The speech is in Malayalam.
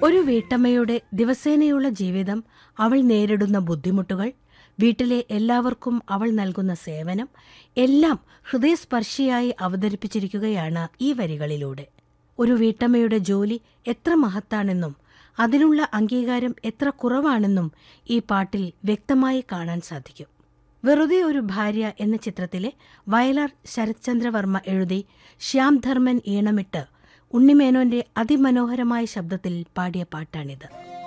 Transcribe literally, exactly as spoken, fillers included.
ഒരു വീട്ടമ്മയുടെ ദിവസേനയുള്ള ജീവിതം, അവൾ നേരിടുന്ന ബുദ്ധിമുട്ടുകൾ, വീട്ടിലെ എല്ലാവർക്കും അവൾ നൽകുന്ന സേവനം എല്ലാം ഹൃദയസ്പർശിയായി അവതരിപ്പിച്ചിരിക്കുകയാണ് ഈ വരികളിലൂടെ. ഒരു വീട്ടമ്മയുടെ ജോലി എത്ര മഹത്താണെന്നും അതിനുള്ള അംഗീകാരം എത്ര കുറവാണെന്നും ഈ പാട്ടിൽ വ്യക്തമായി കാണാൻ സാധിക്കും. വെറുതെ ഒരു ഭാര്യ എന്ന ചിത്രത്തിലെ വയലാർ ശരത്ചന്ദ്രവർമ്മ എഴുതി ശ്യാം ധർമ്മൻ ഈണമിട്ട് ഉണ്ണിമേനോന്റെ അതിമനോഹരമായ ശബ്ദത്തിൽ പാടിയ പാട്ടാണിത്.